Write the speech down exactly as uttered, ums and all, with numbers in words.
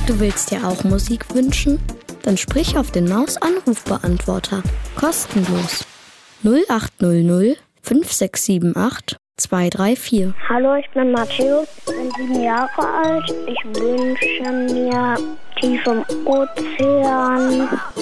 Du willst dir auch Musik wünschen? Dann sprich auf den Maus-Anrufbeantworter. Kostenlos. null acht null null fünf sechs sieben acht zwei drei vier. Hallo, ich bin Matthäus, bin sieben Jahre alt. Ich wünsche mir tief im Ozean